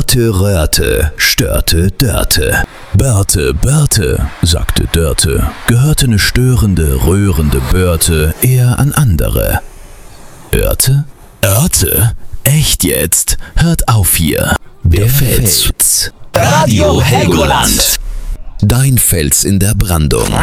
Röhrte, Röhrte, störte, Dörte. Börte, sagte Dörte, gehörte ne störende, rührende Börte eher an andere. Örte? Örte? Echt jetzt? Hört auf hier. Der Fels. Radio Helgoland. Dein Fels in der Brandung.